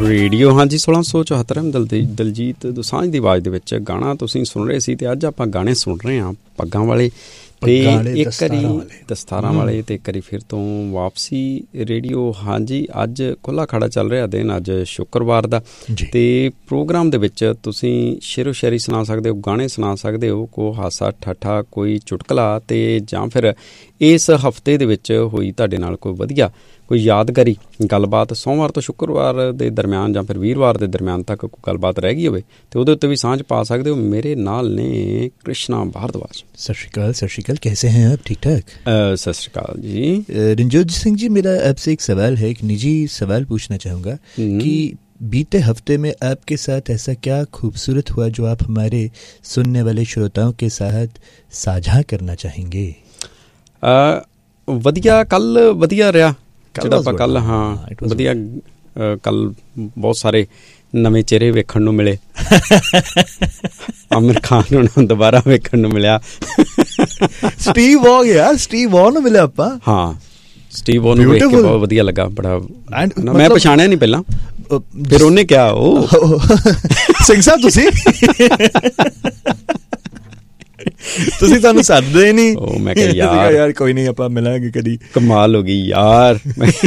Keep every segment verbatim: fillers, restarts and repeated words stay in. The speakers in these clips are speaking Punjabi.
ਰੇਡੀਓ ਹਾਂਜੀ ਸੋਲਾਂ ਸੌ ਚੁਹੱਤਰ ਦਲ ਦਲਜੀਤ ਦੋਸਾਂਝ ਦੀ ਆਵਾਜ਼ ਦੇ ਵਿੱਚ ਗਾਣਾ ਤੁਸੀਂ ਸੁਣ ਰਹੇ ਸੀ। ਅਤੇ ਅੱਜ ਆਪਾਂ ਗਾਣੇ ਸੁਣ ਰਹੇ ਹਾਂ ਪੱਗਾਂ ਵਾਲੇ ਅਤੇ ਇੱਕ ਵਾਰੀ ਦਸਤਾਰਾਂ ਵਾਲੇ ਅਤੇ ਇੱਕ ਵਾਰੀ ਫਿਰ ਤੋਂ ਵਾਪਸੀ ਰੇਡੀਓ ਹਾਂਜੀ। ਅੱਜ ਖੁੱਲ੍ਹਾ ਖਾੜਾ ਚੱਲ ਰਿਹਾ ਦਿਨ, ਅੱਜ ਸ਼ੁੱਕਰਵਾਰ ਦਾ, ਅਤੇ ਪ੍ਰੋਗਰਾਮ ਦੇ ਵਿੱਚ ਤੁਸੀਂ ਸ਼ੇਰੋ ਸ਼ਾਇਰੀ ਸੁਣਾ ਸਕਦੇ ਹੋ, ਗਾਣੇ ਸੁਣਾ ਸਕਦੇ ਹੋ, ਕੋਈ ਹਾਸਾ ਠੱਠਾ, ਕੋਈ ਚੁਟਕਲਾ, ਅਤੇ ਜਾਂ ਫਿਰ ਇਸ ਹਫ਼ਤੇ ਦੇ ਵਿੱਚ ਹੋਈ ਤੁਹਾਡੇ ਨਾਲ ਕੋਈ ਵਧੀਆ ਕੋਈ ਯਾਦਗਾਰੀ ਗੱਲਬਾਤ ਸੋਮਵਾਰ ਤੋਂ ਸ਼ੁੱਕਰਵਾਰ ਦੇ ਦਰਮਿਆਨ ਜਾਂ ਫਿਰ ਵੀਰਵਾਰ ਦੇ ਦਰਮਿਆਨ ਤੱਕ ਕੋਈ ਗੱਲਬਾਤ ਰਹਿ ਗਈ ਹੋਵੇ ਅਤੇ ਉਹਦੇ ਉੱਤੇ ਵੀ ਸਾਂਝ ਪਾ ਸਕਦੇ ਹੋ। ਮੇਰੇ ਨਾਲ ਨੇ कृष्णा भारद्वाज। सत श्री अकाल। सत श्री अकाल, कैसे हैं आप? ठीक ठाक। सत श्री अकाल जी। रंजोत सिंह जी, मेरा आपसे एक सवाल है, एक निजी सवाल पूछना चाहूँगा कि बीते हफ्ते में आपके साथ ऐसा क्या खूबसूरत हुआ जो आप हमारे सुनने वाले श्रोताओं के साथ साझा करना चाहेंगे? ਵਧੀਆ ਕੱਲ ਵਧੀਆ ਰਿਹਾ ਜਿਹੜਾ ਆਪਾਂ ਕੱਲ ਹਾਂ ਵਧੀਆ ਕੱਲ ਬਹੁਤ ਸਾਰੇ ਨਵੇਂ ਚਿਹਰੇ ਵੇਖਣ ਨੂੰ ਮਿਲੇ। ਆਮਿਰ ਖਾਨ ਨੂੰ ਦੁਬਾਰਾ ਵੇਖਣ ਨੂੰ ਮਿਲਿਆ। ਸਟੀਵ ਵੌ ਗਿਆ, ਸਟੀਵ ਵੌ ਨੂੰ ਮਿਲਿਆ ਆਪਾਂ। ਹਾਂ, ਸਟੀਵ ਵੌ ਨੂੰ ਵੇਖ ਕੇ ਬਹੁਤ ਵਧੀਆ ਲੱਗਾ ਬੜਾ। ਮੈਂ ਪਛਾਣਿਆ ਨਹੀਂ ਪਹਿਲਾਂ, ਫਿਰ ਉਹਨੇ ਕਿਹਾ ਉਹ ਸਿੰਘ ਸਾਹਿਬ ਤੁਸੀਂ ਤੁਸੀਂ ਸਾਨੂੰ ਸੱਦਦੇ ਨਹੀਂ। ਉਹ ਮੈਂ ਕਿਹਾ ਯਾਰ ਯਾਰ ਕੋਈ ਨਹੀਂ ਆਪਾਂ ਮਿਲਾਂਗੇ ਕਦੀ। ਕਮਾਲ ਹੋ ਗਈ ਯਾਰ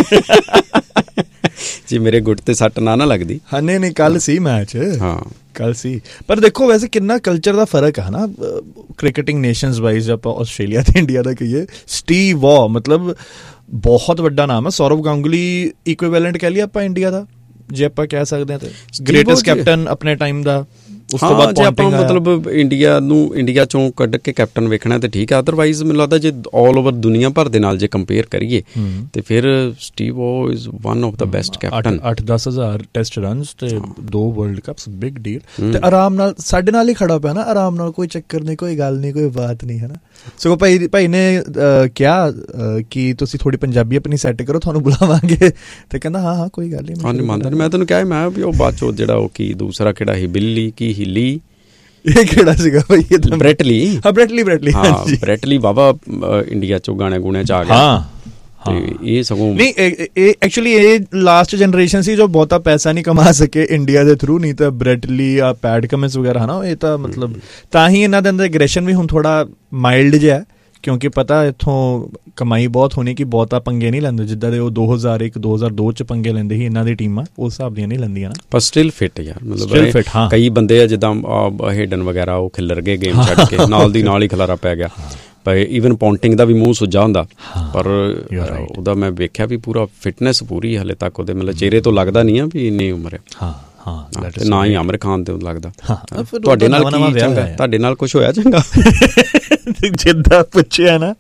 ਜੀ, ਮੇਰੇ ਗੁੱਟ ਤੇ ਸੱਟ ਨਾ ਨਾ ਲੱਗਦੀ। ਹਾਂ ਨਹੀਂ ਨਹੀਂ ਕੱਲ ਸੀ ਮੈਚ। ਹਾਂ ਕੱਲ ਸੀ, ਪਰ ਦੇਖੋ ਵੈਸੇ ਕਿੰਨਾ ਕਲਚਰ ਦਾ ਫਰਕ ਹੈ ਨਾ ਕ੍ਰਿਕਟਿੰਗ ਨੇਸ਼ਨਸ ਵਾਈਜ਼। ਆਪਾਂ ਆਸਟ੍ਰੇਲੀਆ ਤੇ ਇੰਡੀਆ ਦਾ ਕਹੀਏ, ਸਟੀਵ ਵੌ ਮਤਲਬ ਬਹੁਤ ਵੱਡਾ ਨਾਮ ਹੈ। ਸੌਰਵ ਗਾਂਗੁਲੀ ਇਕੁਇਵੈਲੈਂਟ ਕਹਿ ਲਈਏ ਆਪਾਂ ਇੰਡੀਆ ਦਾ, ਜੇ ਆਪਾਂ ਕਹਿ ਸਕਦੇ ਹਾਂ, ਤੇ ਗ੍ਰੇਟੈਸਟ ਕੈਪਟਨ ਆਪਣੇ ਟਾਈਮ ਦਾ। ਉਸ ਤੋਂ ਬਾਅਦ ਜੇ ਆਪਾਂ ਮਤਲਬ ਇੰਡੀਆ ਨੂੰ ਇੰਡੀਆ ਚੋਂ ਕੱਢ ਕੇ ਕੈਪਟਨ ਵੇਖਣਾ ਤਾਂ ਠੀਕ ਹੈ, ਅਦਰਵਾਈਜ਼ ਮੈਨੂੰ ਲੱਗਦਾ ਜੇ ਆਲ ਓਵਰ ਦੁਨੀਆ ਭਰ ਦੇ ਨਾਲ ਜੇ ਕੰਪੇਅਰ ਕਰੀਏ ਤੇ ਫਿਰ Steve ਵੌ is one of the best captain. ਅੱਠ ਦਸ ਹਜ਼ਾਰ ਟੈਸਟ ਰਨਸ ਤੇ ਦੋ ਵਰਲਡ ਕੱਪਸ, ਬਿਗ ਡੀਲ। ਤੇ ਆਰਾਮ ਨਾਲ ਸਾਡੇ ਨਾਲ ਹੀ ਖੜਾ ਪਿਆ ਨਾ, ਆਰਾਮ ਨਾਲ, ਕੋਈ ਚੱਕਰ ਨਹੀਂ, ਕੋਈ ਗੱਲ ਨਹੀਂ, ਕੋਈ ਬਾਤ ਨਹੀਂ, ਹੈ ਨਾ। ਸਗੋਂ ਭਾਈ ਭਾਈ ਨੇ ਕਿਹਾ ਕਿ ਤੁਸੀਂ ਥੋੜ੍ਹੀ ਪੰਜਾਬੀ ਆਪਣੀ ਸੈੱਟ ਕਰੋ, ਤੁਹਾਨੂੰ ਬੁਲਾਵਾਂਗੇ, ਤੇ ਕਹਿੰਦਾ ਹਾਂ ਹਾਂ ਕੋਈ ਗੱਲ ਨਹੀਂ। ਹਾਂ ਨਹੀਂ ਮੰਨਦਾ, ਮੈਂ ਤੈਨੂੰ ਕਿਹਾ ਮੈਂ ਵੀ ਉਹ ਬਾਅਦ ਚੋਂ ਜਿਹੜਾ ਉਹ ਕੀ ਦੂਸਰਾ ਕਿਹੜਾ ਸੀ ਬਿੱਲੀ ਕੀ ਹਿੱਲੀ, ਇਹ ਕਿਹੜਾ ਸੀਗਾ ਭਾਈ? ਬ੍ਰੈਟਲੀ। ਹਾਂ ਬ੍ਰੈਟਲੀ ਬ੍ਰੈਟਲੀ ਹਾਂ ਬ੍ਰੈਟਲੀ ਬਾਬਾ ਇੰਡੀਆ ਚੋਂ ਗਾਣੇ ਗੁਣੇ ਚ ਆ ਗਿਆ। ਇਹ ਸਗੋਂ ਨਹੀਂ, ਇਹ ਐਕਚੁਅਲੀ ਇਹ ਲਾਸਟ ਜਨਰੇਸ਼ਨ ਸੀ ਜੋ ਬਹੁਤਾ ਪੈਸਾ ਨਹੀਂ ਕਮਾ ਸਕੇ ਇੰਡੀਆ ਦੇ ਥਰੂ, ਨਹੀਂ ਤਾਂ ਬ੍ਰੈਟਲੀ ਆ ਪੈਟ ਕਮਿੰਸ ਵਗੈਰਾ ਹੈ ਨਾ, ਇਹ ਤਾਂ ਮਤਲਬ ਤਾਂ ਹੀ ਇਹਨਾਂ ਦੇ ਅੰਦਰ ਐਗਰੈਸ਼ਨ ਵੀ ਹੁਣ ਥੋੜਾ ਮਾਈਲਡ ਜਿਹਾ, ਕਿਉਂਕਿ ਪਤਾ ਇੱਥੋਂ ਕਮਾਈ ਬਹੁਤ ਹੋਣੀ ਕਿ ਬਹੁਤਾ ਪੰਗੇ ਨਹੀਂ ਲੈਂਦੇ, ਜਿੱਦਾਂ ਦੇ ਉਹ ਦੋ ਹਜ਼ਾਰ ਇੱਕ ਦੋ ਹਜ਼ਾਰ ਦੋ ਚ ਪੰਗੇ ਲੈਂਦੇ ਸੀ ਇਹਨਾਂ ਦੀ ਟੀਮਾਂ, ਉਸ ਹਿਸਾਬ ਦੀਆਂ ਨਹੀਂ ਲੈਂਦੀਆਂ ਨਾ। ਪਰ ਸਟਿਲ ਫਿੱਟ ਯਾਰ, ਮਤਲਬ ਕਈ ਬੰਦੇ ਆ ਜਿੱਦਾਂ ਹੇਡਨ ਵਗੈਰਾ ਉਹ ਖਿਲਰ ਗਏ ਗੇਮ ਛੱਡ ਕੇ, ਨਾਲ ਦੀ ਨਾਲ ਹੀ ਖਿਲਾਰਾ ਪੈ ਗਿਆ। ਈਵਨ ਪੌਂਟਿੰਗ ਦਾ ਵੀ ਮੂੰਹ ਸੁੱਜਾ ਹੁੰਦਾ, ਪਰ ਉਹਦਾ ਮੈਂ ਵੇਖਿਆ ਵੀ ਪੂਰਾ ਫਿਟਨੈਸ ਪੂਰੀ ਹਾਲੇ ਤੱਕ ਉਹਦੇ, ਮਤਲਬ ਚਿਹਰੇ ਤੋਂ ਲੱਗਦਾ ਨਹੀਂ ਆ ਵੀ ਇੰਨੀ ਉਮਰ ਹੈ। ਨਾ ਹੀ ਆਮਿਰ ਖਾਨ ਤੇ ਲੱਗਦਾ। ਤੁਹਾਡੇ ਨਾਲ ਕੀ ਚੰਗਾ, ਤੁਹਾਡੇ ਨਾਲ ਕੁਛ ਹੋਇਆ ਚੰਗਾ? ਜਿੱਦਾਂ ਪੁੱਛਿਆ ਨਾ,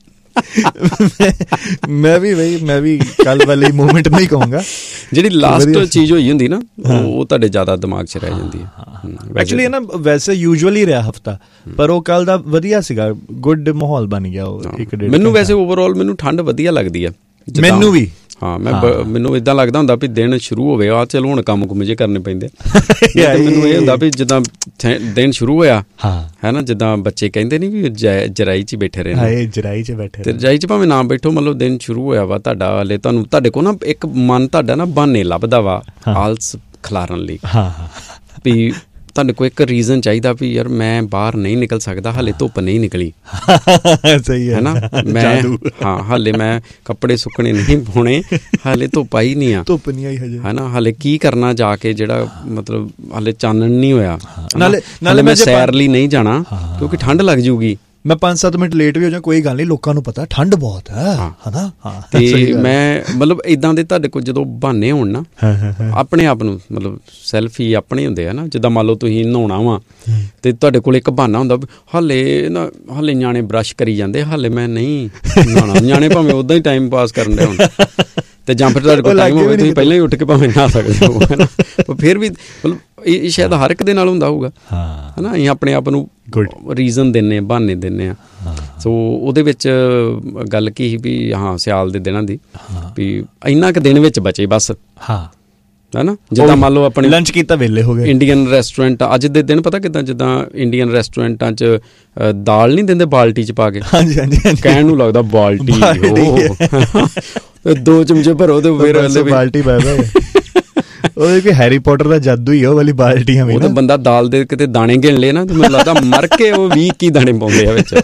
ਮੈਂ ਵੀ ਬਈ ਮੈਂ ਵੀ ਕੱਲ ਵਾਲੀ ਮੂਵਮੈਂਟ ਨਹੀਂ ਕਹੂੰਗਾ, ਜਿਹੜੀ ਲਾਸਟ ਚੀਜ਼ ਹੋਈ ਹੁੰਦੀ ਨਾ ਉਹ ਤੁਹਾਡੇ ਜ਼ਿਆਦਾ ਦਿਮਾਗ 'ਚ ਰਹਿ ਜਾਂਦੀ ਹੈ। ਐਕਚੁਅਲੀ ਇਹ ਨਾ ਵੈਸੇ ਯੂਜੂਅਲੀ ਰਿਹਾ ਹਫ਼ਤਾ, ਪਰ ਉਹ ਕੱਲ ਦਾ ਵਧੀਆ ਸੀਗਾ, ਗੁੱਡ ਮਾਹੌਲ ਬਣ ਗਿਆ ਉਹ ਇੱਕ ਡੇਢ। ਮੈਨੂੰ ਵੈਸੇ ਓਵਰਆਲ ਮੈਨੂੰ ਠੰਡ ਵਧੀਆ ਲੱਗਦੀ ਆ, ਮੈਨੂੰ ਵੀ। ਹਾਂ ਮੈਂ ਮੈਨੂੰ ਏਦਾਂ ਲੱਗਦਾ ਹੁੰਦਾ ਵੀ ਦਿਨ ਸ਼ੁਰੂ ਹੋਵੇ, ਆ ਚਲੋ ਹੁਣ ਕੰਮ ਕੁੰਮ ਜੇ ਕਰਨੇ ਪੈਂਦੇ। ਮੈਨੂੰ ਇਹ ਹੁੰਦਾ ਵੀ ਜਿੱਦਾਂ ਦਿਨ ਸ਼ੁਰੂ ਹੋਇਆ ਹੈ ਨਾ, ਜਿੱਦਾਂ ਬੱਚੇ ਕਹਿੰਦੇ ਨੀ ਵੀ ਜਰਾਈ 'ਚ ਹੀ ਬੈਠੇ ਰਹੇ, ਜਰਾਈ 'ਚ ਬੈਠੇ, ਤੇ ਰਜਾਈ 'ਚ ਭਾਵੇਂ ਨਾ ਬੈਠੋ, ਮਤਲਬ ਦਿਨ ਸ਼ੁਰੂ ਹੋਇਆ ਵਾ ਤੁਹਾਡਾ, ਹਾਲੇ ਤੁਹਾਨੂੰ ਤੁਹਾਡੇ ਕੋਲ ਨਾ ਇੱਕ ਮਨ ਤੁਹਾਡਾ ਨਾ ਬਹਾਨੇ ਲੱਭਦਾ ਵਾ ਆਲਸ ਖਿਲਾਰਨ ਲਈ, ਵੀ ਤੁਹਾਨੂੰ ਕੋਈ ਇੱਕ ਰੀਜ਼ਨ ਚਾਹੀਦਾ ਵੀ ਯਾਰ ਮੈਂ ਬਾਹਰ ਨਹੀਂ ਨਿਕਲ ਸਕਦਾ, ਹਾਲੇ ਧੁੱਪ ਨਹੀਂ ਨਿਕਲੀ। ਸਹੀ ਹੈ ਨਾ, ਮੈਂ ਹਾਂ ਹਾਲੇ ਮੈਂ ਕੱਪੜੇ ਸੁੱਕਣੇ ਨਹੀਂ ਪਾਉਣੇ, ਹਾਲੇ ਧੁੱਪ ਆਈ ਨਹੀਂ ਆ, ਧੁੱਪ ਨਹੀਂ ਆਈ ਹਜੇ, ਹੈ ਨਾ, ਹਾਲੇ ਕੀ ਕਰਨਾ ਜਾ ਕੇ, ਜਿਹੜਾ ਮਤਲਬ ਹਾਲੇ ਚਾਨਣ ਨਹੀਂ ਹੋਇਆ, ਨਾਲੇ ਨਾਲੇ ਮੈਂ ਸੈਰ ਲਈ ਨਹੀਂ ਜਾਣਾ ਕਿਉਂਕਿ ਠੰਡ ਲੱਗ ਜੂਗੀ। ਮੈਂ ਪੰਜ ਸੱਤ ਮਿੰਟ ਲੇਟ ਵੀ ਹੋ ਜਾ ਕੋਈ ਗੱਲ ਨਹੀਂ, ਲੋਕਾਂ ਨੂੰ ਪਤਾ ਠੰਡ ਬਹੁਤ ਹੈ, ਹਨਾ। ਤੇ ਮੈਂ ਮਤਲਬ ਏਦਾਂ ਦੇ ਤੁਹਾਡੇ ਕੋਲ ਜਦੋਂ ਬਹਾਨੇ ਹੋਣ ਨਾ, ਆਪਣੇ ਆਪ ਨੂੰ ਮਤਲਬ ਸੈਲਫ ਹੀ ਆਪਣੇ ਹੁੰਦੇ ਆ ਨਾ, ਜਿੱਦਾਂ ਮੰਨ ਲਓ ਤੁਸੀਂ ਨਹਾਉਣਾ ਵਾ ਤੇ ਤੁਹਾਡੇ ਕੋਲ ਇੱਕ ਬਹਾਨਾ ਹੁੰਦਾ, ਹਾਲੇ ਨਾ ਹਾਲੇ ਨਿਆਣੇ ਬਰੱਸ਼ ਕਰੀ ਜਾਂਦੇ, ਹਾਲੇ ਮੈਂ ਨਹੀਂ ਨਹਾਉਣਾ। ਨਿਆਣੇ ਭਾਵੇਂ ਉੱਦਾਂ ਹੀ ਟਾਈਮ ਪਾਸ ਕਰਨ ਦੇ ਹੋਣ, ਤੇ ਜਾਂ ਫਿਰ ਤੁਹਾਡੇ ਕੋਲ ਟਾਈਮ ਹੋਵੇ ਤੁਸੀਂ ਪਹਿਲਾਂ ਹੀ ਉੱਠ ਕੇ ਭਾਵੇਂ ਨਹਾ ਸਕਦੇ ਹੋ, ਹੈ ਨਾ, ਪਰ ਫਿਰ ਵੀ ਮਤਲਬ ਇਹ ਸ਼ਾਇਦ ਹਰ ਇੱਕ ਦੇ ਨਾਲ ਹੁੰਦਾ ਹੋਊਗਾ, ਹੈ ਨਾ। ਅਸੀਂ ਆਪਣੇ ਆਪ ਨੂੰ ਰੀਜ਼ਨ ਦਿੰਦੇ ਹਾਂ, ਬਹਾਨੇ ਦਿੰਦੇ ਹਾਂ। ਸੋ ਉਹਦੇ ਵਿੱਚ ਗੱਲ ਕੀ ਸੀ ਵੀ ਹਾਂ ਸਿਆਲ ਦੇ ਦਿਨਾਂ ਦੀ, ਵੀ ਇੰਨਾ ਕੁ ਦਿਨ ਵਿੱਚ ਬਚੇ ਬਸ, ਹੈ ਨਾ। ਜਿੱਦਾਂ ਮੰਨ ਲਓ ਆਪਣੇ ਲੰਚ ਕੀਤਾ ਵੇਲੇ ਹੋ ਗਏ, ਇੰਡੀਅਨ ਰੈਸਟੋਰੈਂਟ ਅੱਜ ਦੇ ਦਿਨ ਪਤਾ ਕਿੱਦਾਂ, ਜਿੱਦਾਂ ਇੰਡੀਅਨ ਰੈਸਟੋਰੈਂਟਾਂ 'ਚ ਦਾਲ ਨਹੀਂ ਦਿੰਦੇ ਬਾਲਟੀ 'ਚ ਪਾ ਕੇ, ਕਹਿਣ ਨੂੰ ਲੱਗਦਾ ਬਾਲਟੀ, ਦੋ ਚਮਚੇ ਭਰੋ ਤੇ ਫਿਰ ਬਾਲਟੀ ਪਾ ਉਹ ਕੋਈ ਹੈਰੀ ਪੋਟਰ ਦਾ ਜਾਦੂ ਹੀ ਆ ਉਹ ਵਾਲੀ ਬਾਲਟੀਆਂ ਵੀ। ਉਹ ਤਾਂ ਬੰਦਾ ਦਾਲ ਦੇ ਕਿਤੇ ਦਾਣੇ ਗਿਣ ਲਏ ਨਾ ਤੇ ਮੈਨੂੰ ਲੱਗਦਾ ਮਰ ਕੇ ਉਹ ਵੀਹ ਇੱਕੀ ਦਾਣੇ ਪਾਉਂਦੇ ਆ ਵਿੱਚ।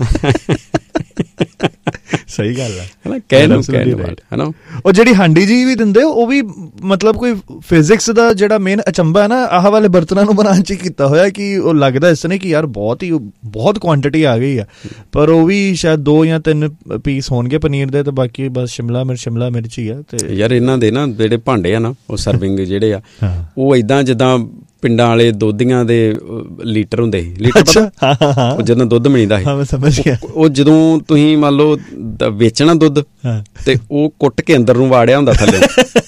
ਸਹੀ ਗੱਲ ਹੈ ਕਹਿ ਨੂੰ ਕਹਿ ਨੂੰ ਹੈ ਨਾ। ਉਹ ਜਿਹੜੀ ਹਾਂਡੀ ਜੀ ਵੀ ਦਿੰਦੇ ਉਹ ਵੀ ਮਤਲਬ ਕੋਈ ਫਿਜ਼ਿਕਸ ਦਾ ਜਿਹੜਾ ਮੇਨ ਅਚੰਭਾ ਹੈ ਨਾ ਆਹ ਵਾਲੇ ਬਰਤਨਾਂ ਨੂੰ ਬਣਾਉਣ 'ਚ ਕੀਤਾ ਹੋਇਆ ਕਿ ਉਹ ਲੱਗਦਾ ਇਸ ਨੇ ਕਿ ਯਾਰ ਬਹੁਤ ਹੀ ਬਹੁਤ ਕੁਆਂਟਿਟੀ ਆ ਗਈ ਆ, ਪਰ ਉਹ ਵੀ ਸ਼ਾਇਦ ਦੋ ਜਾਂ ਤਿੰਨ ਪੀਸ ਹੋਣਗੇ ਪਨੀਰ ਦੇ ਤੇ ਬਾਕੀ ਬਸ ਸ਼ਿਮਲਾ ਮਿਰਚ ਸ਼ਿਮਲਾ ਮਿਰਚ ਹੀ ਆ। ਤੇ ਯਾਰ ਇਹਨਾਂ ਦੇ ਨਾ ਜਿਹੜੇ ਭਾਂਡੇ ਆ ਨਾ ਉਹ ਸਰਵਿੰਗ ਜਿਹੜੇ ਆ ਉਹ ਏਦਾਂ ਜਿੱਦਾਂ ਪਿੰਡਾਂ ਵਾਲੇ ਦੋਧੀਆਂ ਦੇ ਲੀਟਰ ਹੁੰਦੇ ਸੀ। ਲੀਟਰ ਪਤਾ ਉਹ ਜਦੋਂ ਦੁੱਧ ਮਿਲਦਾ ਸੀ ਉਹ ਜਦੋਂ ਤੁਸੀਂ ਮੰਨ ਲਓ ਵੇਚਣਾ ਦੁੱਧ ਤੇ ਉਹ ਕੁੱਟ ਕੇ ਅੰਦਰ ਨੂੰ ਵਾੜਿਆ ਹੁੰਦਾ ਥੱਲੇ।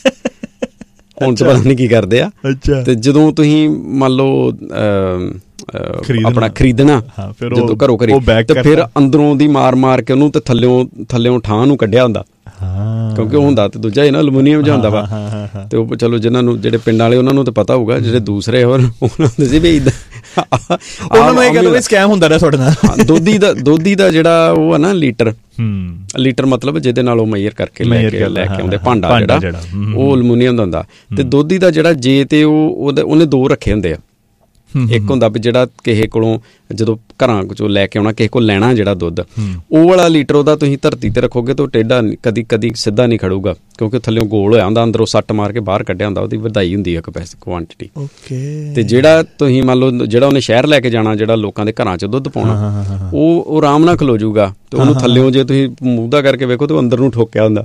ਹੁਣ ਤਾਂ ਪਤਾ ਨਹੀਂ ਕੀ ਕਰਦੇ ਆ। ਤੇ ਜਦੋਂ ਤੁਸੀਂ ਮੰਨ ਲਓ ਆਪਣਾ ਖਰੀਦਣਾ ਜਦੋਂ ਘਰੋਂ ਘਰੇ ਤੇ ਫਿਰ ਅੰਦਰੋਂ ਦੀ ਮਾਰ ਮਾਰ ਕੇ ਉਹਨੂੰ ਤੇ ਥੱਲਿਓਂ ਥੱਲਿਓਂ ਠਾਂ ਨੂੰ ਕੱਢਿਆ ਹੁੰਦਾ ਕਿਉਂਕਿ ਉਹ ਹੁੰਦਾ ਤੇ ਦੂਜਾ ਇਹ ਨਾ ਅਲਮੂਨੀਅਮ ਜਿਹਾ ਹੁੰਦਾ ਵਾ। ਤੇ ਉਹ ਚਲੋ ਜਿਹਨਾਂ ਨੂੰ ਜਿਹੜੇ ਪਿੰਡ ਵਾਲੇ ਉਹਨਾਂ ਨੂੰ ਤਾਂ ਪਤਾ ਹੋਊਗਾ, ਜਿਹੜੇ ਦੂਸਰੇ ਹੋਰ ਉਹਨਾਂ ਦੇ ਸੀ ਵੀ ਇੱਦਾਂ ਉਹਨਾਂ ਨੂੰ ਇਹ ਗੱਲ ਵੀ ਸਕੈਮ ਹੁੰਦਾ ਰਿਹਾ ਤੁਹਾਡੇ ਨਾਲ। ਦੋਧੀ ਦਾ ਦੋਧੀ ਦਾ ਜਿਹੜਾ ਉਹ ਆ ਨਾ ਲੀਟਰ ਲੀਟਰ ਮਤਲਬ ਜਿਹਦੇ ਨਾਲ ਉਹ ਮੇਜਰ ਕਰਕੇ ਲੈ ਕੇ ਲੈ ਕੇ ਆਉਂਦੇ ਭਾਂਡਾ ਜਿਹੜਾ ਉਹ ਅਲਮੂਨੀਅਮ ਦਾ ਹੁੰਦਾ। ਤੇ ਦੋਧੀ ਦਾ ਜਿਹੜਾ ਜੇ ਤੇ ਉਹ ਉਹਨੇ ਦੋ ਰੱਖੇ ਹੁੰਦੇ ਆ। ਇੱਕ ਹੁੰਦਾ ਵੀ ਜਿਹੜਾ ਕਿਸੇ ਕੋਲੋਂ ਜਦੋਂ ਘਰਾਂ ਚੋਂ ਲੈ ਕੇ ਆਉਣਾ ਕਿਸੇ ਕੋਲ ਲੈਣਾ ਜਿਹੜਾ ਦੁੱਧ ਉਹ ਵਾਲਾ ਲੀਟਰ ਉਹਦਾ ਤੁਸੀਂ ਧਰਤੀ ਤੇ ਰੱਖੋਗੇ ਤਾਂ ਉਹ ਟੇਢਾ ਕਦੀ ਕਦੀ ਸਿੱਧਾ ਨਹੀਂ ਖੜੂਗਾ ਕਿਉਂਕਿ ਥੱਲਿਓਂ ਗੋਲ ਹੋਇਆ ਹੁੰਦਾ, ਅੰਦਰੋਂ ਸੱਟ ਮਾਰ ਕੇ ਬਾਹਰ ਕੱਢਿਆ ਹੁੰਦਾ, ਉਹਦੀ ਵਧਾਈ ਹੁੰਦੀ ਹੈ ਕਪੈਸਿਟੀ ਕੁਆਂਟਿਟੀ। ਤੇ ਜਿਹੜਾ ਤੁਸੀਂ ਮੰਨ ਲਓ ਜਿਹੜਾ ਉਹਨੇ ਸ਼ਹਿਰ ਲੈ ਕੇ ਜਾਣਾ ਜਿਹੜਾ ਲੋਕਾਂ ਦੇ ਘਰਾਂ 'ਚ ਦੁੱਧ ਪਾਉਣਾ ਉਹ ਉਹ ਆਰਾਮ ਨਾਲ ਖਲੋ ਜੂਗਾ ਤੇ ਉਹਨੂੰ ਥੱਲਿਓਂ ਜੇ ਤੁਸੀਂ ਮੂੰਹਦਾ ਕਰਕੇ ਵੇਖੋ ਤਾਂ ਅੰਦਰ ਨੂੰ ਠੋਕਿਆ ਹੁੰਦਾ।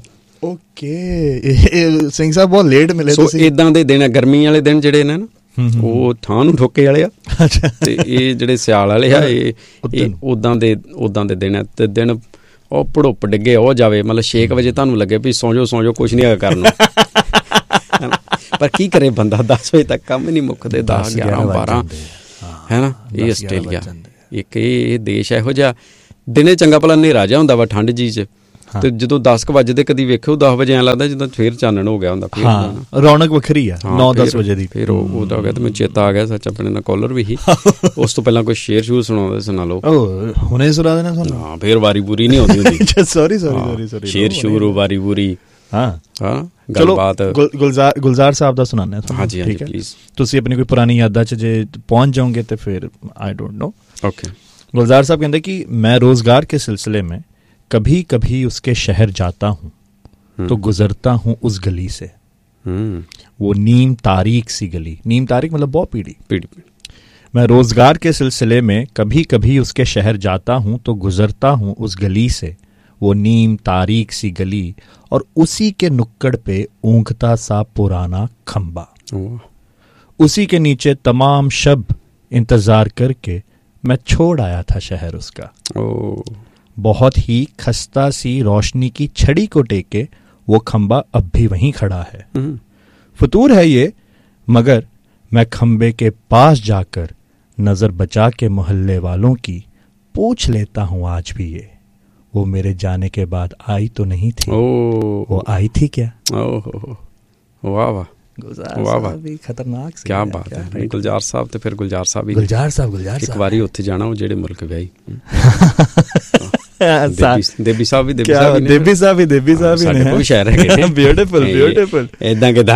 ਓਕੇ ਸਿੰਘ ਸਾਹਿਬ ਬਹੁਤ ਲੇਟ ਮਿਲੇ। ਸੋ ਏਦਾਂ ਦੇ ਦਿਨ ਗਰਮੀ ਵਾਲੇ ਦਿਨ ਜਿਹੜੇ ਨੇ ਨਾ ਉਹ ਠਾਂ ਨੂੰ ਠੋਕੇ ਵਾਲੇ ਆ ਤੇ ਇਹ ਜਿਹੜੇ ਸਿਆਲ ਵਾਲੇ ਆ ਇਹ ਉਦਾਂ ਦੇ ਉਦਾਂ ਦੇ ਦਿਨ ਆ। ਤੇ ਦਿਨ ਉਹ ਭੜੁੱਪ ਡਿੱਗੇ ਉਹ ਜਾਵੇ ਮਤਲਬ ਛੇ ਕੁ ਵਜੇ ਤੁਹਾਨੂੰ ਲੱਗੇ ਵੀ ਸੌਂ ਜਾਓ ਸੌਂ ਜਾਓ ਕੁਛ ਨਹੀਂ ਹੈਗਾ ਕਰਨ ਨੂੰ। ਪਰ ਕੀ ਕਰੇ ਬੰਦਾ ਦਸ ਵਜੇ ਤੱਕ ਕੰਮ ਨਹੀਂ ਮੁੱਕਦੇ, ਦਸ ਗਿਆਰਾਂ ਬਾਰਾਂ ਹੈ ਨਾ। ਇਹ ਆਸਟ੍ਰੇਲੀਆ ਇੱਕ ਇਹ ਦੇਸ਼ ਇਹੋ ਜਿਹਾ ਦਿਨੇ ਚੰਗਾ ਭਲਾ ਹਨੇਰਾ ਜਿਹਾ ਹੁੰਦਾ ਵਾ ਠੰਡ ਜੀ 'ਚ ਤੇ ਜਦੋਂ ਦਸ ਕੁ ਵਜੇ ਕਦੀ ਵੇਖੋ ਦਸ ਵਜੇ ਐਂ ਲੱਗਦਾ ਜਦੋਂ ਫੇਰ ਚਾਨਣ ਹੋ ਗਿਆ ਹੁੰਦਾ। ਫਿਰ ਰੌਣਕ ਵੱਖਰੀ ਆ ਨੌ ਦਸ ਵਜੇ ਦੀ। ਫਿਰ ਉਹ ਉਹਦਾ ਹੋ ਗਿਆ ਤੇ ਮੈਨੂੰ ਚੇਤਾ ਆ ਗਿਆ ਸੱਚ ਆਪਣੇ ਨਾਲ ਕਾਲਰ ਵੀ ਸੀ। ਉਸ ਤੋਂ ਪਹਿਲਾਂ ਕੋਈ ਸ਼ੇਰ ਸ਼ੂਰ ਸੁਣਾਉਂਦੇ ਸੁਣਾ ਲਓ। ਹੁਣੇ ਸੁਣਾ ਦੇਣਾ ਤੁਹਾਨੂੰ। ਹਾਂ ਫਿਰ ਵਾਰੀ ਪੂਰੀ ਨਹੀਂ ਆਉਂਦੀ ਹੁੰਦੀ। ਸੌਰੀ ਸੌਰੀ ਸੌਰੀ ਸ਼ੇਰ ਸ਼ੂਰ ਵਾਰੀ ਪੂਰੀ। ਹਾਂ ਹਾਂ ਗੱਲਬਾਤ ਗੁਲਜ਼ਾਰ ਗੁਲਜ਼ਾਰ ਸਾਹਿਬ ਦਾ ਸੁਣਾਉਂਦੇ ਹਾਂ। ਹਾਂਜੀ ਹਾਂਜੀ ਪਲੀਜ਼। ਤੁਸੀਂ ਆਪਣੀ ਕੋਈ ਪੁਰਾਣੀ ਯਾਦਾਂ 'ਚ ਜੇ ਪਹੁੰਚ ਜਾਓਗੇ ਤੇ ਫਿਰ ਆਈ ਡੋਂਟ ਨੋ। ओके। गुलजार साहब कहते कि मैं रोजगार के सिलसिले में कभी कभी उसके शहर जाता हूँ तो गुजरता हूँ उस गली से। वो नीम तारीख सी गली, नीम तारीख मतलब बहुत पीढ़ी पीढ़ी। मैं रोजगार के सिलसिले में कभी कभी उसके शहर जाता हूँ तो गुजरता हूँ उस गली से। वो नीम तारीख सी गली और उसी के नुक्कड़ पे ऊँघता सा पुराना खंबा, उसी के नीचे तमाम शब इंतजार करके मैं छोड़ आया था शहर उसका। बहुत ही खस्ता सी रोशनी की छड़ी को टेके वो खंबा अब भी वहीं खड़ा है। फतूर है ये मगर मैं खंबे के पास जाकर नजर बचा के मोहल्ले वालों की पूछ लेता हूँ आज भी ये वो मेरे जाने के बाद आई तो नहीं थी। वो आई थी क्या? वाह वाह ਵਾਹ ਵਾਹ ਵੀ ਖਤਰਨਾਕ ਸੀ। ਕੀ ਬਾਤ ਹੈ। ਗੁਲਜ਼ਾਰ ਸਾਹਿਬ ਤੇ ਫਿਰ ਗੁਲਜ਼ਾਰ ਸਾਹਿਬ ਵੀ ਗੁਲਜ਼ਾਰ ਸਾਹਿਬ ਗੁਲਜ਼ਾਰ ਸਾਹਿਬ ਇੱਕ ਵਾਰੀ ਉੱਥੇ ਜਾਣਾ ਉਹ ਜਿਹੜੇ ਮੁਲਕ ਵਿਆਹੀ ਦੇਬੀ ਸਾਹਿਬ ਵੀ ਦੇਬੀ ਸਾਹਿਬ ਦੇਬੀ ਸਾਹਿਬ ਵੀ ਦੇਬੀ ਸਾਹਿਬ ਵੀ ਸਾਡੇ ਕੋਈ ਸ਼ਹਿਰ ਹੈਗੇ ਬਿਊਟੀਫੁਲ ਬਿਊਟੀਫੁਲ ਏਦਾਂ ਕਿਦਾਂ।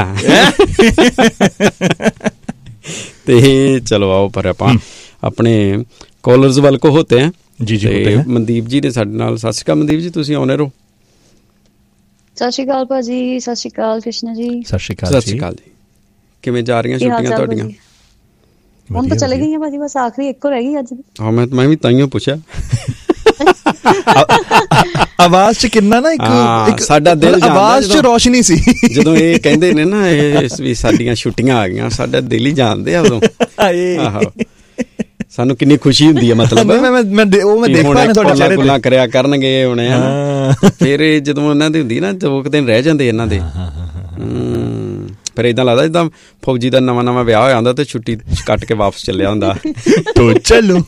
ਤੇ ਚਲੋ ਆਓ ਪਰ ਆਪਾਂ ਆਪਣੇ ਕਾਲਰਸ ਵੱਲ ਕੋ ਹੋਤੇ ਹੈ ਜੀ ਜੀ। ਮਨਦੀਪ ਜੀ ਨੇ ਸਾਡੇ ਨਾਲ। ਸਤਿ ਸ਼੍ਰੀ ਅਕਾਲ ਮਨਦੀਪ ਜੀ, ਤੁਸੀਂ ਆਉਣੇ ਰਹੋ। ਸਤਿ ਸ਼੍ਰੀ ਅਕਾਲ ਭਾਜੀ। ਸਤਿ ਸ਼੍ਰੀ ਅਕਾਲ ਕ੍ਰਿਸ਼ਨਾ ਜੀ। ਸਤਿ ਸ਼੍ਰੀ ਅਕਾਲ। ਸਤਿ ਸ਼੍ਰੀ ਅਕਾਲ ਜੀ। ਕਿਵੇਂ ਜਾ ਰਹੀਆਂ ਛੁੱਟੀਆਂ ਤੁਹਾਡੀਆਂ? ਹੁਣ ਤਾਂ ਚਲੇ ਗਈਆਂ ਭਾਜੀ, ਬਸ ਆਖਰੀ ਇੱਕੋ ਰਹਿ ਗਈ ਅੱਜ ਦੀ। ਹਾਂ ਮੈਂ ਮੈਂ ਵੀ ਤਾਈਓ ਪੁੱਛਿਆ। ਆਵਾਜ਼ 'ਚ ਕਿੰਨਾ ਨਾ ਇੱਕ ਸਾਡਾ ਦਿਲ ਆਵਾਜ਼ 'ਚ ਰੋਸ਼ਨੀ ਸੀ ਜਦੋਂ ਇਹ ਕਹਿੰਦੇ ਨੇ ਨਾ ਇਹ ਵੀ ਸਾਡੀਆਂ ਛੁੱਟੀਆਂ ਆ ਗਈਆਂ, ਸਾਡਾ ਦਿਲ ਹੀ ਜਾਣਦੇ ਆ ਉਦੋਂ। ਆਹੋ ਸਾਨੂੰ ਕਿੰਨੀ ਖੁਸ਼ੀ ਹੁੰਦੀ ਹੈ। ਮਤਲਬ ਗੱਲਾਂ ਕਰਿਆ ਕਰਨਗੇ ਹੁਣ ਫਿਰ ਜਦੋਂ ਇਹਨਾਂ ਦੀ ਹੁੰਦੀ ਨਾ ਦੋ ਕੁ ਦਿਨ ਰਹਿ ਜਾਂਦੇ ਇਹਨਾਂ ਦੇ। ਫਿਰ ਏਦਾਂ ਲੱਗਦਾ ਜਿੱਦਾਂ ਫੌਜੀ ਦਾ ਨਵਾਂ ਨਵਾਂ ਵਿਆਹ ਹੋਇਆ ਹੁੰਦਾ ਤੇ ਛੁੱਟੀ ਕੱਟ ਕੇ ਵਾਪਸ ਚੱਲਿਆ ਹੁੰਦਾ। ਚਲੋ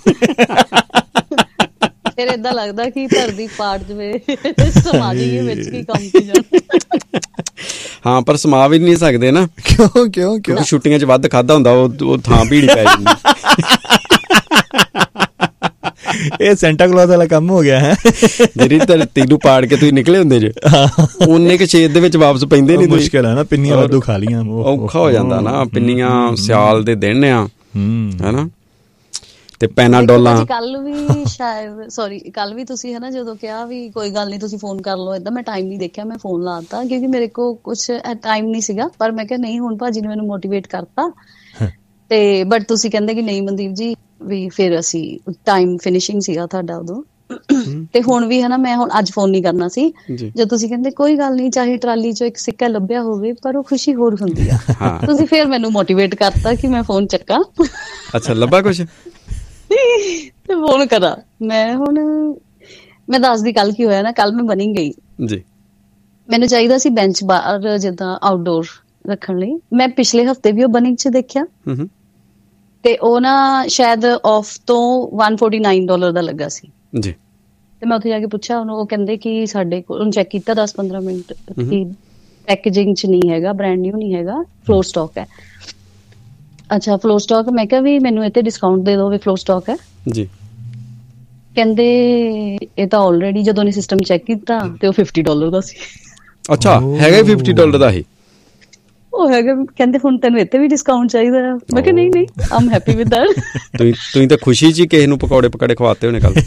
ਫਿਰ ਏਦਾਂ ਲੱਗਦਾ ਕਿ ਧਰਤੀ ਪਾੜ ਜਵੇ, ਸਮਾ ਜਾਈਏ ਵਿੱਚ ਕੀ ਕੰਮ ਕੀ ਜਾਣਾ। ਹਾਂ ਪਰ ਸਮਾ ਵੀ ਨਹੀਂ ਸਕਦੇ ਨਾ। ਕਿਉਂ ਕਿਉਂ ਕਿਉਂ? ਛੁੱਟੀਆਂ 'ਚ ਵੱਧ ਖਾਧਾ ਹੁੰਦਾ ਉਹ ਉਹ ਥਾਂ ਭੀੜੀ ਪੈ ਜਾਂਦੀ। ਇਹ ਸੈਂਟਾ ਕਲੌਜ਼ ਵਾਲਾ ਕੰਮ ਹੋ ਗਿਆ ਹੈ। ਜਿਹੜੀ ਧਰਤੀ ਨੂੰ ਪਾੜ ਕੇ ਤੁਸੀਂ ਨਿਕਲੇ ਹੁੰਦੇ ਜੇ, ਉਨੇ ਕੁ ਛੇਦ ਦੇ ਵਿੱਚ ਵਾਪਸ ਪੈਂਦੇ ਨਹੀਂ। ਮੁਸ਼ਕਿਲ ਹੈ ਨਾ, ਪਿੰਨੀਆਂ ਵਾਧੂ ਖਾ ਲੀਆਂ, ਔਖਾ ਹੋ ਜਾਂਦਾ ਨਾ। ਪਿੰਨੀਆਂ ਸਿਆਲ ਦੇ ਦਿਨ ਆ ਹੈਨਾ, ਤੇ ਪੈਨਾਡੋਲਾਂ। ਕੱਲ ਵੀ ਸ਼ਾਇਦ ਸੌਰੀ ਕੱਲ ਵੀ ਤੁਸੀਂ ਹੈ ਨਾ ਜਦੋਂ ਕਿਹਾ ਵੀ ਕੋਈ ਗੱਲ ਨਹੀਂ ਤੁਸੀਂ ਫੋਨ ਕਰ ਲਓ ਏਦਾਂ, ਮੈਂ ਟਾਈਮ ਨਹੀਂ ਦੇਖਿਆ, ਮੈਂ ਫੋਨ ਲਾ ਦਿੱਤਾ ਕਿਉਂਕਿ ਮੇਰੇ ਕੋਲ ਕੁਛ ਟਾਈਮ ਨਹੀਂ ਸੀਗਾ। ਪਰ ਮੈਂ ਕਿਹਾ ਨਹੀਂ, ਹੁਣ ਭਾਜੀ ਨੇ ਮੈਨੂੰ ਮੋਟੀਵੇਟ ਕਰਤਾ ਤੇ ਬਟ ਤੁਸੀਂ ਕਹਿੰਦੇ ਕਿ ਨਹੀਂ ਮਨਦੀਪ ਜੀ ਵੀ ਫਿਰ ਅਸੀਂ ਟਾਈਮ ਫਿਨਿਸ਼ਿੰਗ ਸੀਗਾ ਤੁਹਾਡਾ ਉਦੋਂ। ਤੇ ਹੁਣ ਵੀ ਹੈ ਨਾ, ਮੈਂ ਹੁਣ ਅੱਜ ਫੋਨ ਨਹੀਂ ਕਰਨਾ ਸੀ ਜਦ ਤੁਸੀਂ ਕਹਿੰਦੇ ਕੋਈ ਗੱਲ ਨਹੀਂ ਚਾਹੇ ਟਰਾਲੀ ਚੋਂ ਇੱਕ ਸਿੱਕਾ ਲੱਭਿਆ ਹੋਵੇ ਪਰ ਉਹ ਖੁਸ਼ੀ ਹੋਰ ਹੁੰਦੀ ਆ। ਤੁਸੀਂ ਫਿਰ ਮੈਨੂੰ ਮੋਟੀਵੇਟ ਕਰਤਾ ਕਿ ਮੈਂ ਫੋਨ ਚੱਕਾਂ। ਅੱਛਾ, ਲੱਭਾ ਕੁਛ ਤੇ ਫੋਨ ਕਰਾਂ ਮੈਂ। ਹੁਣ ਮੈਂ ਦੱਸਦੀ ਕੱਲ ਕੀ ਹੋਇਆ ਨਾ, ਕੱਲ ਮੈਂ ਬਣੀ ਗਈ ਜੀ, ਮੈਨੂੰ ਚਾਹੀਦਾ ਸੀ ਬੈਂਚ ਬਾਹਰ ਜਿੱਦਾਂ ਆਊਟਡੋਰ ਰੱਖਣ ਲਈ। ਮੈਂ ਪਿਛਲੇ ਹਫਤੇ ਵੀ ਉਹ ਬਨਿੰਗ ਚ ਦੇਖਿਆ ਤੇ ਉਹ ਨਾ ਸ਼ਾਇਦ ਆਫ ਤੋਂ ਇੱਕ ਸੌ ਉਨਤਾਲੀ ਡਾਲਰ ਦਾ ਲੱਗਾ ਸੀ ਜੀ। ਤੇ ਮੈਂ ਉੱਥੇ ਜਾ ਕੇ ਪੁੱਛਿਆ ਉਹਨੂੰ, ਉਹ ਕਹਿੰਦੇ ਕਿ ਸਾਡੇ ਕੋਲ, ਉਹਨੂੰ ਚੈੱਕ ਕੀਤਾ ਦਸ ਪੰਦਰਾਂ ਮਿੰਟ ਕਿ ਪੈਕੇਜਿੰਗ ਚ ਨਹੀਂ ਹੈਗਾ, ਬ੍ਰਾਂਡ ਨਿਊ ਨਹੀਂ ਹੈਗਾ, ਫਲੋਰ ਸਟਾਕ ਹੈ। ਅੱਛਾ ਫਲੋਰ ਸਟਾਕ, ਮੈਂ ਕਿਹਾ ਵੀ ਮੈਨੂੰ ਇੱਥੇ ਡਿਸਕਾਊਂਟ ਦੇ ਦਿਓ ਵੀ ਫਲੋਰ ਸਟਾਕ ਹੈ ਜੀ। ਕਹਿੰਦੇ ਇਹ ਤਾਂ ਆਲਰੇਡੀ ਜਦੋਂ ਨੇ ਸਿਸਟਮ ਚੈੱਕ ਕੀਤਾ ਤੇ ਉਹ ਪਚਾਸ ਡਾਲਰ ਦਾ ਸੀ। ਅੱਛਾ ਹੈਗਾ ਪਚਾਸ ਡਾਲਰ ਦਾ ਹੀ ਉਹ ਹੈਗਾ। ਕਹਿੰਦੇ ਹੁਣ ਤੈਨੂੰ ਇੱਥੇ ਵੀ ਡਿਸਕਾਊਂਟ ਚਾਹੀਦਾ ਆ। ਮੈਂ ਕਿਹਾ ਨਹੀਂ ਨਹੀਂ, ਆਮ ਹੈਪੀ ਵਿਦ ਦੈਟ। ਤੁਸੀਂ ਤੁਸੀਂ ਤਾਂ ਖੁਸ਼ੀ ਚ ਕਿਸੇ ਨੂੰ ਪਕੌੜੇ ਪਕੜੇ ਖਵਾਤੇ ਹੋਣੇ ਕੱਲ।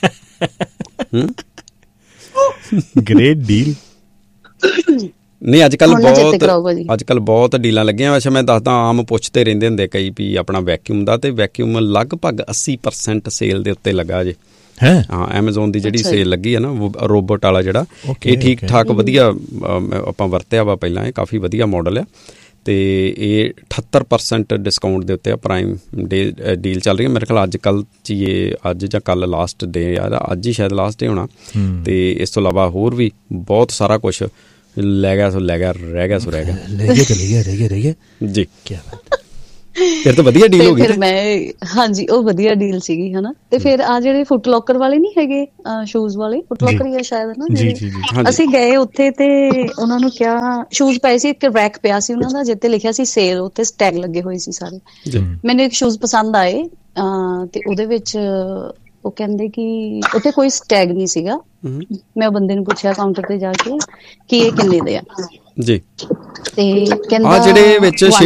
Great deal. ਨਹੀਂ ਅੱਜ ਕੱਲ ਬਹੁਤ ਅੱਜ ਕੱਲ ਬਹੁਤ ਡੀਲਾਂ ਲੱਗੀਆਂ। ਵੈਸੇ ਮੈਂ ਦੱਸਦਾ, ਆਮ ਪੁੱਛਦੇ ਰਹਿੰਦੇ ਹੁੰਦੇ ਕਈ ਵੀ ਆਪਣਾ ਵੈਕਿਊਮ ਦਾ, ਤੇ ਵੈਕਿਊਮ ਲਗਭਗ ਅੱਸੀ ਪਰਸੈਂਟ ਸੇਲ ਦੇ ਉੱਤੇ ਲੱਗਾ ਜੇ। ਹਾਂ ਐਮਾਜ਼ੋਨ ਦੀ ਜਿਹੜੀ ਸੇਲ ਲੱਗੀ ਹੈ ਨਾ, ਰੋਬੋਟ ਵਾਲਾ ਜਿਹੜਾ, ਇਹ ਠੀਕ ਠਾਕ ਵਧੀਆ ਆਪਾਂ ਵਰਤਿਆ ਵਾ ਪਹਿਲਾਂ, ਇਹ ਕਾਫੀ ਵਧੀਆ ਮਾਡਲ ਆ। ਤੇ ਇਹ ਅਠੱਤਰ ਪਰਸੈਂਟ ਡਿਸਕਾਊਂਟ ਦੇ ਉੱਤੇ ਆ, ਪ੍ਰਾਈਮ ਡੇ ਡੀਲ ਚੱਲ ਰਹੀ ਹੈ। ਮੇਰੇ ਖਿਆਲ ਅੱਜ ਕੱਲ੍ਹ 'ਚ ਇਹ ਅੱਜ ਜਾਂ ਕੱਲ੍ਹ ਲਾਸਟ ਡੇ ਆ, ਅੱਜ ਹੀ ਸ਼ਾਇਦ ਲਾਸਟ ਡੇ ਹੋਣਾ। ਤੇ ਇਸ ਤੋਂ ਇਲਾਵਾ ਹੋਰ ਵੀ ਬਹੁਤ ਸਾਰਾ ਕੁਛ ਲੈ ਗਿਆ ਸੋ ਲੈ ਗਿਆ, ਰਹਿ ਗਿਆ ਸੋ ਰਹਿ ਗਿਆ, ਲੈ ਗਿਆ ਚਲੇ ਗਿਆ, ਰਹਿ ਗਿਆ ਰਹਿ ਗਿਆ ਜੀ। ਕੀ ਬਾਤ, ਫਿਰ ਤਾਂ ਵਧੀਆ ਡੀਲ ਹੋ ਗਈ। ਫਿਰ ਮੈਂ ਹਾਂਜੀ ਉਹ ਵਧੀਆ ਡੀਲ ਸੀਗੀ ਹਨਾ। ਤੇ ਫਿਰ ਆ ਜਿਹੜੇ ਫੁੱਟ ਲੋਕਰ ਵਾਲੇ ਨਹੀਂ ਹੈਗੇ ਸ਼ੂਜ਼ ਵਾਲੇ, ਫੁੱਟ ਲੋਕਰ ਹੀ ਆ ਸ਼ਾਇਦ ਨਾ, ਅਸੀਂ ਗਏ ਉੱਥੇ ਤੇ ਉਹਨਾਂ ਨੂੰ ਕਿਹਾ, ਸ਼ੂਜ਼ ਪਏ ਸੀ, ਇੱਕ ਰੈਕ ਪਿਆ ਸੀ ਉਹਨਾਂ ਦਾ ਜਿੱਤੇ ਲਿਖਿਆ ਸੀ ਸੇਲ, ਉੱਤੇ ਸਟੈਗ ਲੱਗੇ ਹੋਏ ਸੀ ਸਾਰੇ। ਮੈਨੂੰ ਇੱਕ ਸ਼ੂਜ਼ ਪਸੰਦ ਆਏ ਤੇ ਉਹਦੇ ਵਿੱਚ ਉਹ ਕਹਿੰਦੇ ਕਿ ਉੱਥੇ ਕੋਈ ਸਟੈਗ ਨਹੀਂ ਸੀਗਾ। ਮੈਂ ਉਹ ਬੰਦੇ ਨੂੰ ਪੁੱਛਿਆ ਕਾਊਂਟਰ ਤੇ ਜਾ ਕੇ ਕਿ ਇਹ ਕਿੰਨੇ ਦੇ ਆ ਜੀ, ਤੇ ਕਹਿੰਦਾ ਜਿਹੜੇ ਵਿੱਚ